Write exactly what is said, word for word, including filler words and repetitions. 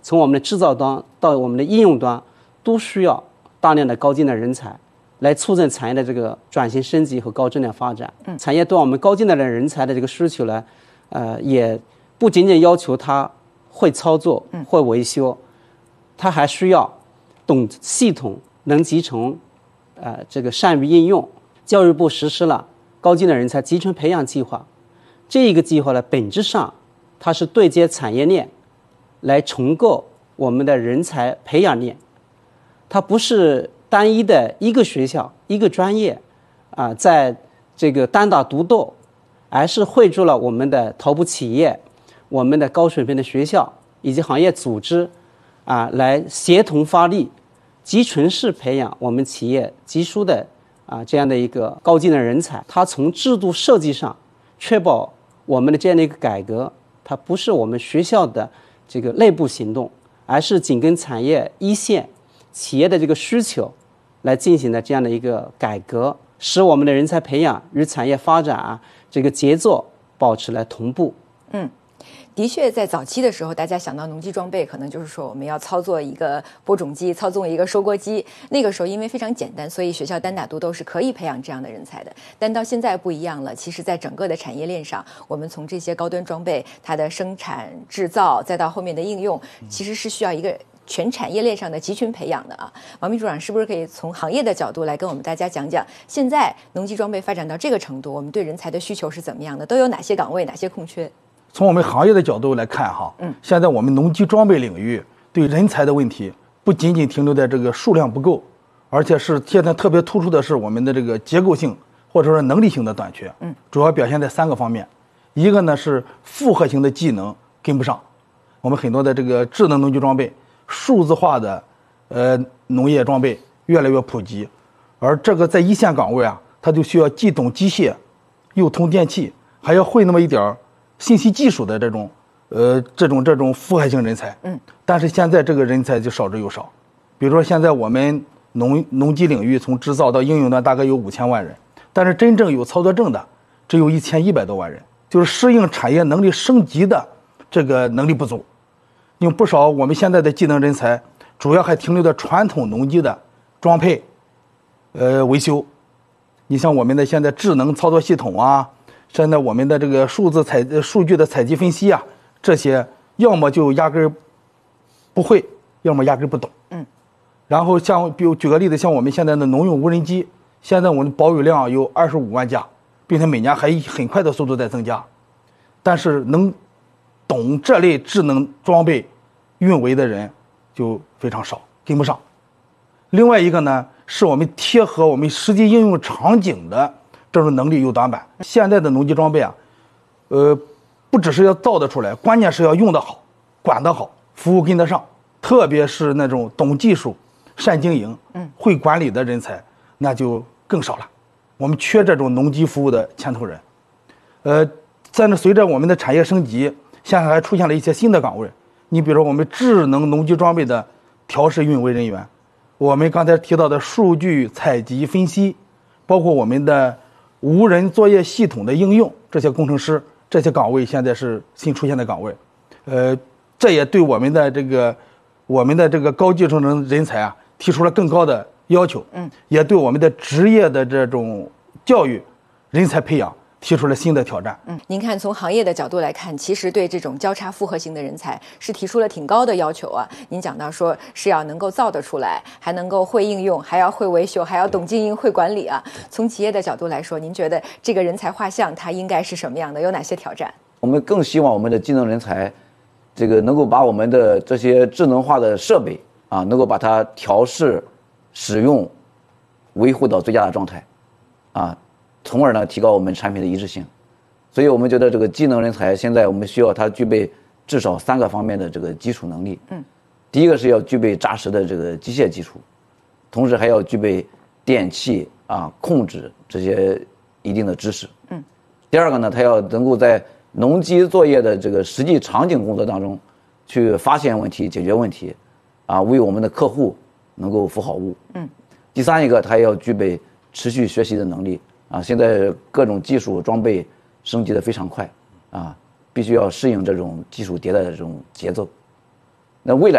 从我们的制造端到我们的应用端，都需要大量的高精的人才，来促进产业的这个转型升级和高质量发展。嗯，产业对我们高精的人才的这个需求呢，呃，也不仅仅要求他会操作、会维修，他还需要懂系统、能集成，呃，这个善于应用。教育部实施了高精的人才集成培养计划，这一个计划呢，本质上它是对接产业链，来重构我们的人才培养链。它不是单一的一个学校、一个专业啊，在这个单打独斗，而是汇聚了我们的头部企业、我们的高水平的学校以及行业组织啊，来协同发力，集群式培养我们企业急需的啊这样的一个高精的人才。它从制度设计上确保我们的这样的一个改革，它不是我们学校的这个内部行动，而是紧跟产业一线企业的这个需求来进行的这样的一个改革，使我们的人才培养与产业发展啊这个节奏保持了同步。 嗯。的确，在早期的时候，大家想到农机装备，可能就是说我们要操作一个播种机，操纵一个收割机。那个时候因为非常简单，所以学校单打独斗是可以培养这样的人才的。但到现在不一样了，其实在整个的产业链上，我们从这些高端装备，它的生产制造，再到后面的应用，其实是需要一个全产业链上的集群培养的啊。王秘书长是不是可以从行业的角度来跟我们大家讲讲，现在农机装备发展到这个程度，我们对人才的需求是怎么样的？都有哪些岗位，哪些空缺？ 从我们行业的角度来看哈，嗯，现在我们农机装备领域对人才的问题不仅仅停留在这个数量不够，而且是现在特别突出的是我们的这个结构性或者说能力性的短缺。嗯，主要表现在三个方面，一个呢是复合型的技能跟不上，我们很多的这个智能农机装备、数字化的呃农业装备越来越普及，而这个在一线岗位啊，它就需要既懂机械，又通电气，还要会那么一点儿信息技术的这种，呃，这种这种复合型人才，嗯，但是现在这个人才就少之又少。比如说现在我们农农机领域从制造到应用端大概有五千万人，但是真正有操作证的只有一千一百多万人，就是适应产业能力升级的这个能力不足。有不少我们现在的技能人才，主要还停留在传统农机的装配，呃，维修。你像我们的现在智能操作系统啊。现在我们的这个数字采数据的采集分析啊，这些要么就压根儿不会，要么压根儿不懂。嗯。然后像比如举个例子，像我们现在的农用无人机，现在我们保有量有二十五万架，并且每年还以很快的速度在增加，但是能懂这类智能装备运维的人就非常少，跟不上。另外一个呢，是我们贴合我们实际应用场景的这种能力有短板。现在的农机装备啊，呃，不只是要造得出来，关键是要用得好、管得好、服务跟得上。特别是那种懂技术、善经营、嗯，会管理的人才，那就更少了。我们缺这种农机服务的牵头人。呃，在那随着我们的产业升级，现在还出现了一些新的岗位。你比如说我们智能农机装备的调试运维人员，我们刚才提到的数据采集分析，包括我们的无人作业系统的应用，这些工程师，这些岗位现在是新出现的岗位。呃，这也对我们的这个我们的这个高技术人人才啊提出了更高的要求，嗯，也对我们的职业的这种教育人才培养提出了新的挑战。 嗯，您看从行业的角度来看，其实对这种交叉复合型的人才是提出了挺高的要求啊。您讲到说是要能够造得出来，还能够会应用，还要会维修，还要懂经营、会管理啊。从企业的角度来说，您觉得这个人才画像它应该是什么样的？有哪些挑战？ 我们更希望我们的技能人才，这个能够把我们的这些智能化的设备啊，能够把它调试、使用、维护到最佳的状态，啊。从而呢提高我们产品的一致性。所以我们觉得这个技能人才现在我们需要他具备至少三个方面的这个基础能力。嗯，第一个是要具备扎实的这个机械基础，同时还要具备电气啊控制这些一定的知识。嗯，第二个呢，他要能够在农机作业的这个实际场景工作当中去发现问题、解决问题，啊，为我们的客户能够服好务。嗯，第三一个，他也要具备持续学习的能力。啊，现在各种技术装备升级的非常快，啊，必须要适应这种技术迭代的这种节奏。那未来